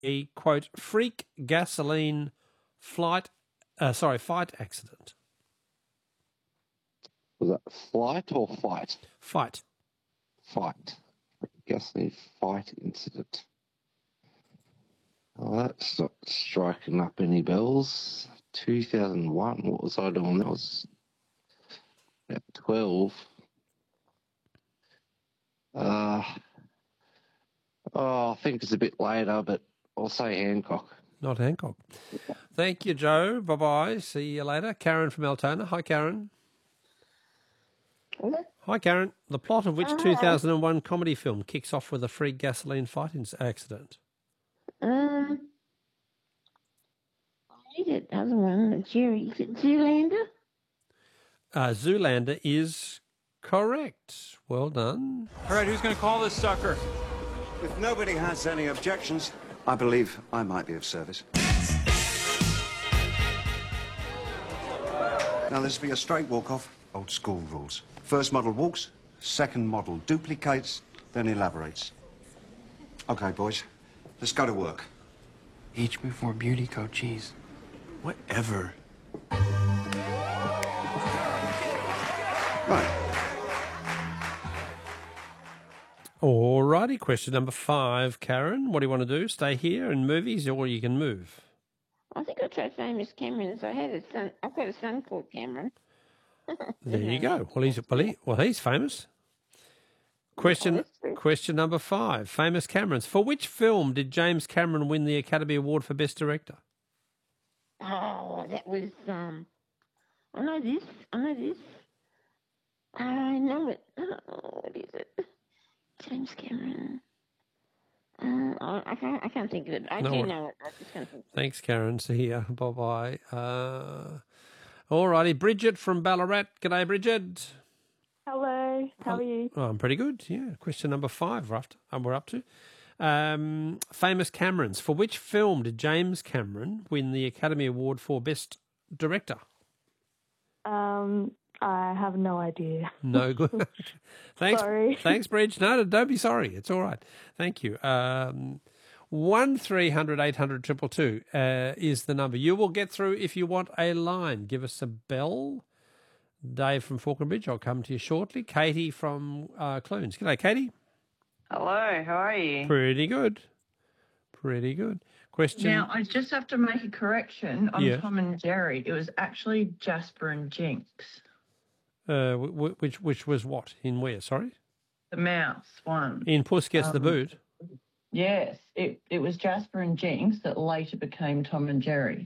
a, quote, freak gasoline fight accident? Was that flight or fight? Fight. Fight. Gasoline fight incident. Oh, that's not striking up any bells. 2001, what was I doing? That was at 12. I think it's a bit later, but I'll say Hancock. Not Hancock. Thank you, Joe. Bye-bye. See you later. Karen from Altona. Hi, Karen. Hello? Hi, Karen. The plot of which 2001 comedy film kicks off with a free gasoline fight accident? I need it. Other one, Jerry. Is it Zoolander? Zoolander is correct. Well done. All right, who's going to call this sucker? If nobody has any objections, I believe I might be of service. Now, this will be a straight walk-off, old school rules. First model walks, second model duplicates, then elaborates. Okay, boys, let's go to work. H before beauty, Coach Cheese. Whatever. Right. All righty. Question number 5, Karen. What do you want to do? Stay here in movies, or you can move? I think I'll try famous Camerons. I've got a son called Cameron. There you go. Well, he's famous. Question number 5. Famous Camerons. For which film did James Cameron win the Academy Award for Best Director? Oh, that was, I know this. I know it. Oh, what is it? James Cameron. I can't think of it. I do know it. I just can't think of it. Thanks, Karen. See ya. Bye-bye. All righty. Bridget from Ballarat. G'day, Bridget. Hello. How are you? Oh, I'm pretty good. Yeah. Question number 5 we're up to. Famous Camerons. For which film did James Cameron win the Academy Award for Best Director? I have no idea. No good. Thanks. Sorry. Thanks, Bridge. No, don't be sorry. It's all right. Thank you. 1300 800 222 is the number. You will get through if you want a line. Give us a bell. Dave from Falconbridge, I'll come to you shortly. Katie from Clunes. G'day, Katie. Hello, how are you? Pretty good. Question. Now, I just have to make a correction on Tom and Jerry. It was actually Jasper and Jinx. Which was what? In where, sorry? The mouse one. In Puss Gets the Boot? Yes, it was Jasper and Jinx that later became Tom and Jerry.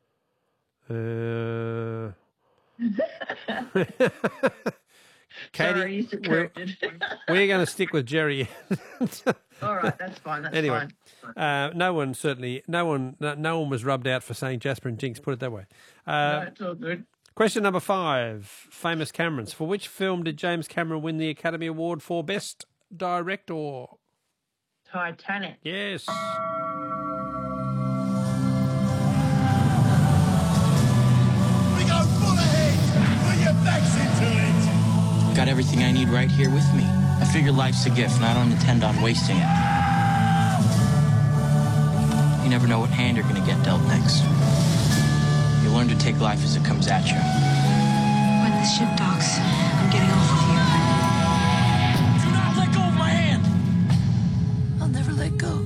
Katie, Sorry, you corrected. we're going to stick with Jerry. All right, that's fine. That's anyway, fine. no one was rubbed out for saying Jasper and Jinx. Put it that way. No, it's all good. Question number 5. Famous Camerons. For which film did James Cameron win the Academy Award for Best Director? Titanic. Yes. We go full ahead. Put your backs into it. Got everything I need right here with me. I figure life's a gift, and I don't intend on wasting it. You never know what hand you're going to get dealt next. You learn to take life as it comes at you. When the ship docks, I'm getting off with you. Do not let go of my hand! I'll never let go.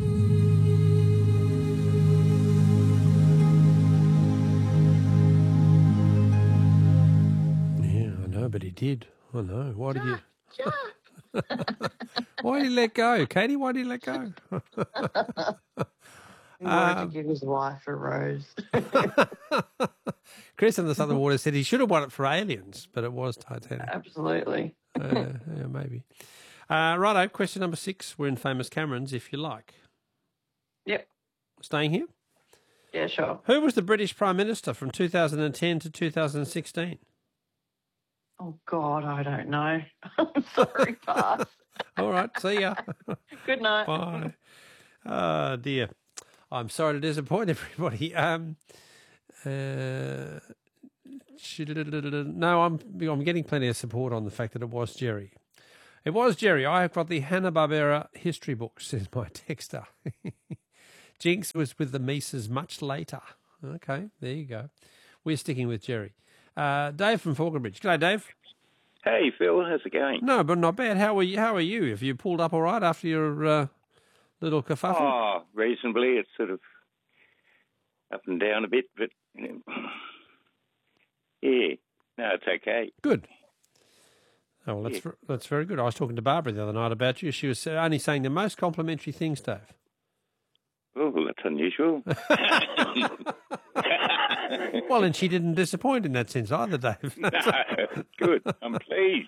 Yeah, I know, but he did. I know. Why did you? Why did he let go, Katie? Why did he let go? He wanted to give his wife a rose. Chris in the Southern Water said he should have won it for Aliens, but it was Titanic. Absolutely. Yeah, maybe. Righto, question number 6. We're in Famous Camerons, if you like. Yep. Staying here? Yeah, sure. Who was the British Prime Minister from 2010 to 2016? Oh, God, I don't know. I'm sorry, pass. All right, see ya. Good night. Bye. Oh, dear. I'm sorry to disappoint everybody. No, I'm getting plenty of support on the fact that it was Jerry. It was Jerry. I have got the Hanna-Barbera history book, says my texter. Jinx was with the Mises much later. Okay, there you go. We're sticking with Jerry. Dave from Falconbridge. G'day, Dave. Hey, Phil. How's it going? No, but not bad. How are you? Have you pulled up all right after your little kerfuffle? Oh, reasonably. It's sort of up and down a bit, but yeah, no, it's okay. Good. Oh, well, that's very good. I was talking to Barbara the other night about you. She was only saying the most complimentary things, Dave. Oh, well, that's unusual. Well, and she didn't disappoint in that sense either, Dave. No, good. I'm pleased.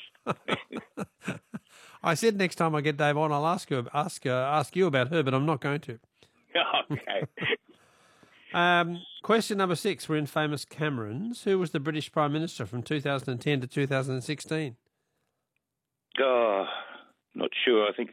I said next time I get Dave on, I'll ask you about her, but I'm not going to. Okay. Question number 6. We're in famous Camerons. Who was the British Prime Minister from 2010 to 2016? Oh, not sure. I think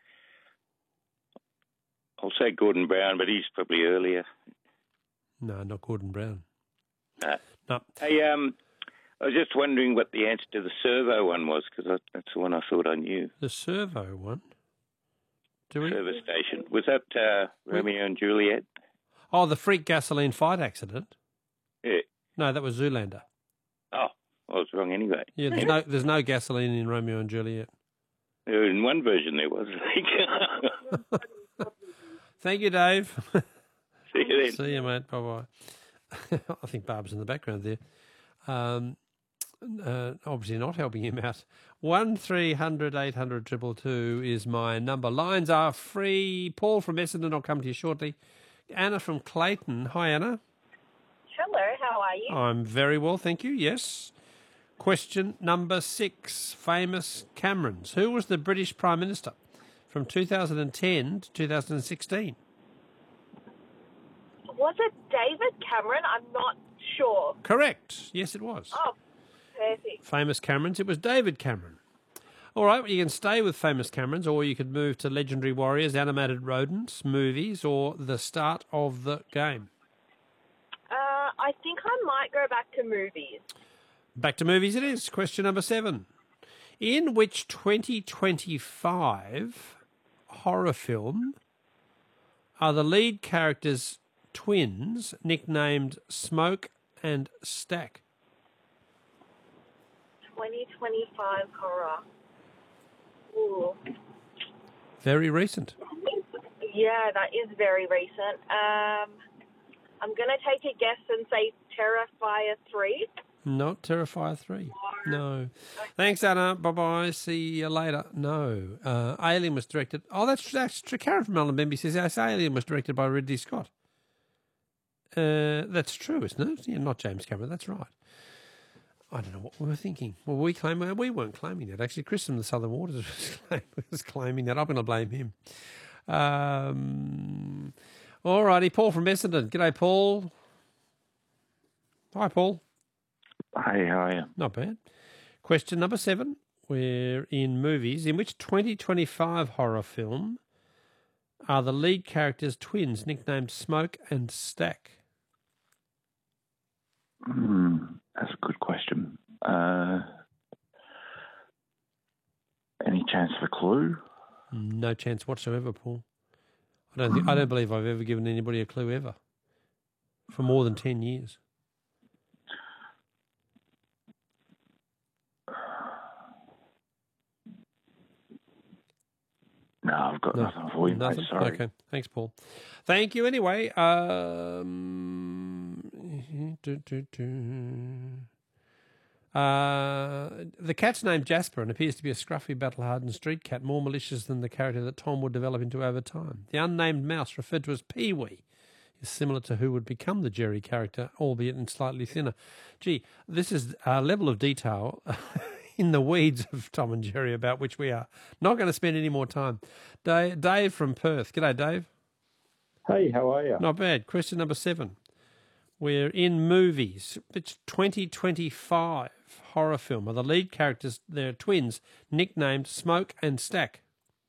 I'll say Gordon Brown, but he's probably earlier. No, not Gordon Brown. No. Hey, I was just wondering what the answer to the servo one was, because that's the one I thought I knew. The servo one? Servo station. Was that Romeo and Juliet? Oh, the freak gasoline fight accident? Yeah. No, that was Zoolander. Oh, I was wrong anyway. Yeah, there's no gasoline in Romeo and Juliet. In one version there was, I think. Thank you, Dave. See you then. See you, mate. Bye-bye. I think Barb's in the background there. Obviously not helping him out. 1300 800 222 is my number. Lines are free. Paul from Essendon, I'll come to you shortly. Anna from Clayton. Hi, Anna. Hello, how are you? I'm very well, thank you. Yes. Question number 6. Famous Camerons. Who was the British Prime Minister from 2010 to 2016? Was it David Cameron? I'm not sure. Correct. Yes, it was. Oh, perfect. Famous Camerons. It was David Cameron. All right, well, you can stay with Famous Camerons, or you could move to Legendary Warriors, Animated Rodents, movies, or the start of the game. I think I might go back to movies. Back to movies it is. Question number 7. In which 2025 horror film are the lead characters twins nicknamed Smoke and Stack? 2025 horror. Ooh. Very recent. Yeah, that is very recent. I'm going to take a guess and say Terrifier 3. Not Terrifier 3. No. Thanks, Anna. Bye-bye. See you later. No. Alien was directed... Oh, that's true. Karen from Melbourne says, yes, Alien was directed by Ridley Scott. That's true, isn't it? Yeah, not James Cameron. That's right. I don't know what we were thinking. Well, we weren't claiming that. Actually, Chris from the Southern Waters was claiming that. I'm going to blame him. All righty. Paul from Essendon. G'day, Paul. Hi, Paul. Hey, how are you? Not bad. Question number 7. We're in movies. In which 2025 horror film are the lead characters twins nicknamed Smoke and Stack? That's a good question. Any chance of a clue? No chance whatsoever, Paul. I don't believe I've ever given anybody a clue ever for more than 10 years. No, I've got nothing for you, mate. Sorry. Okay, thanks, Paul. Thank you anyway. The cat's named Jasper and appears to be a scruffy, battle-hardened street cat, more malicious than the character that Tom would develop into over time. The unnamed mouse, referred to as Pee-wee, is similar to who would become the Jerry character, albeit in slightly thinner. Gee, this is a level of detail in the weeds of Tom and Jerry about which we are not going to spend any more time. Dave from Perth. G'day, Dave. Hey, how are you? Not bad. Question number 7. We're in movies. It's 2025 horror film. Are the lead characters, they're twins, nicknamed Smoke and Stack?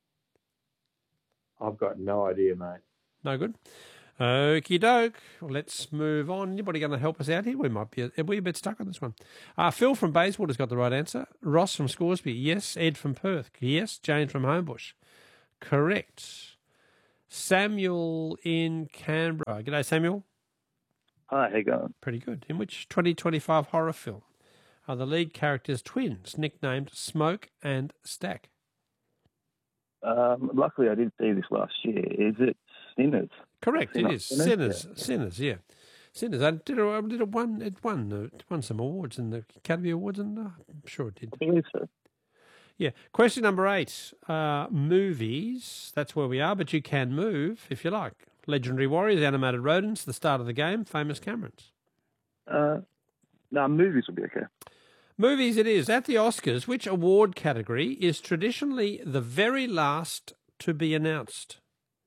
I've got no idea, mate. No good? Okie doke. Well, let's move on. Anybody going to help us out here? We might be a bit stuck on this one. Phil from Bayswater's got the right answer. Ross from Scoresby. Yes. Ed from Perth. Yes. Jane from Homebush. Correct. Samuel in Canberra. G'day, Samuel. Hi, how you going? Pretty good. In which 2025 horror film are the lead characters twins nicknamed Smoke and Stack? Luckily, I did see this last year. Is it Sinners? Correct, it is. Sinners. Yeah. Sinners, yeah. Sinners. It won some awards in the Academy Awards, and I'm sure it did. I believe so. Yeah. Question number 8. Movies. That's where we are, but you can move if you like. Legendary Warriors, Animated Rodents, The Start of the Game, Famous Camerons. No, movies would be okay. Movies it is. At the Oscars, which award category is traditionally the very last to be announced?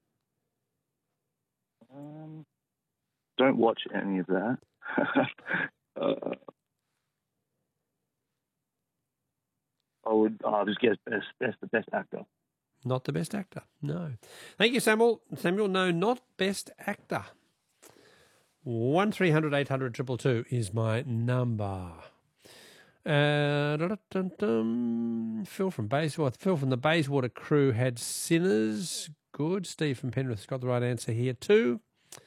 Don't watch any of that. I'll just guess the best actor. Not the best actor, no. Thank you, Samuel. Samuel, no, not best actor. 1300 800 222 is my number. Phil from Bayswater. Phil from the Bayswater crew had Sinners. Good. Steve from Penrith's got the right answer here too.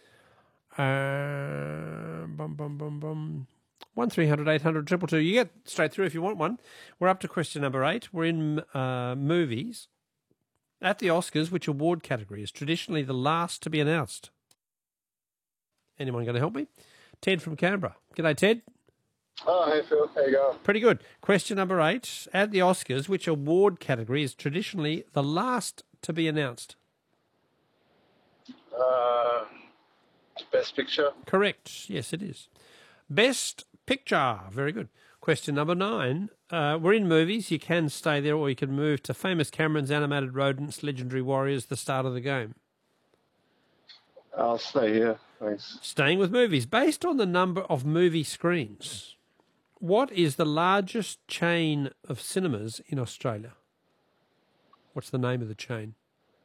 1300 800 222. You get straight through if you want one. We're up to question number 8. We're in movies. At the Oscars, which award category is traditionally the last to be announced? Anyone going to help me? Ted from Canberra. G'day, Ted. Oh, hey, Phil. How you going? Pretty good. Question number 8. At the Oscars, which award category is traditionally the last to be announced? Best Picture. Correct. Yes, it is. Best Picture. Very good. Question number 9. We're in movies. You can stay there or you can move to Famous Camerons, Animated Rodents, Legendary Warriors, The Start of the Game. I'll stay here. Thanks. Staying with movies. Based on the number of movie screens, what is the largest chain of cinemas in Australia? What's the name of the chain?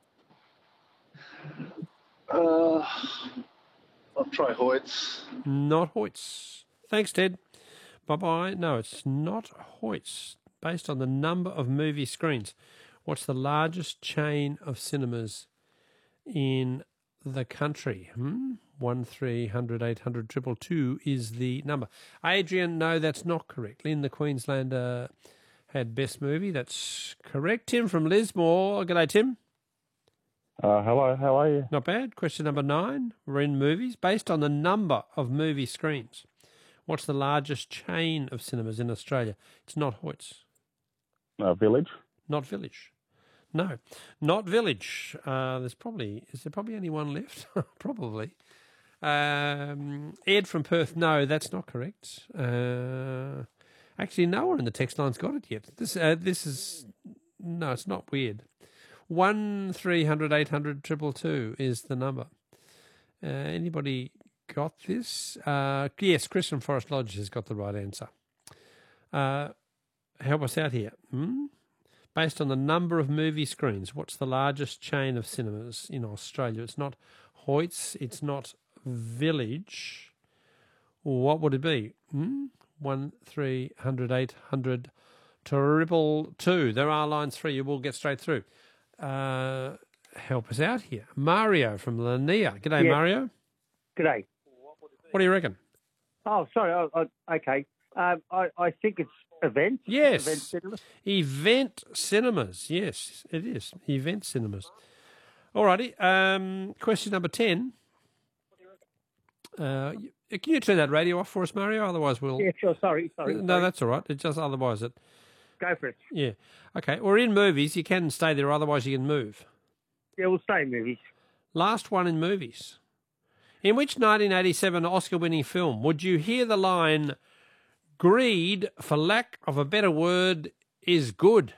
I'll try Hoyts. Not Hoyts. Thanks, Ted. Bye-bye. No, it's not Hoyts. Based on the number of movie screens, what's the largest chain of cinemas in the country? 1300 800 222 is the number. Adrian, no, that's not correct. Lynn, the Queenslander, had best movie. That's correct. Tim from Lismore. G'day, Tim. Hello, how are you? Not bad. Question number 9. We're in movies. Based on the number of movie screens, what's the largest chain of cinemas in Australia? It's not Hoyts. Village? Not Village. No, not Village. Is there probably only one left? Probably. Ed from Perth, no, that's not correct. Actually, no one in the text line's got it yet. This is, no, it's not weird. 1300 800 222 is the number. Anybody got this? Yes, Chris from Forest Lodge has got the right answer. Help us out here. Based on the number of movie screens, what's the largest chain of cinemas in Australia? It's not Hoyts, it's not Village. What would it be? 1300 800 222. There are lines 3. You will get straight through. Help us out here. Mario from Lanier. G'day, yeah. Mario. G'day. What do you reckon? Oh, sorry. Okay. I think it's Event. Yes. Event Cinemas. Event Cinemas. Yes, it is. Event Cinemas. All righty. Question number 10. Can you turn that radio off for us, Mario? Otherwise we'll... Yeah, sure. Sorry. No, that's all right. It's just otherwise it... Go for it. Yeah. Okay. We're in movies. You can stay there, otherwise you can move. Yeah, we'll stay in movies. Last one in movies. In which 1987 Oscar-winning film would you hear the line, "Greed, for lack of a better word, is good"?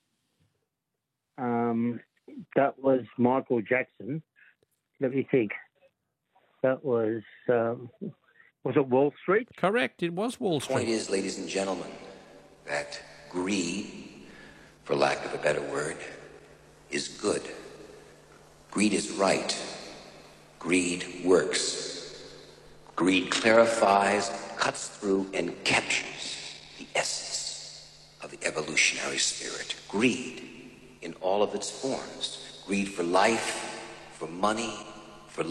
That was Michael Jackson. Let me think. That was it Wall Street? Correct. It was Wall Street. The point is, ladies and gentlemen, that greed, for lack of a better word, is good. Greed is right. Greed works. Greed clarifies, cuts through, and captures the essence of the evolutionary spirit. Greed in all of its forms. Greed for life, for money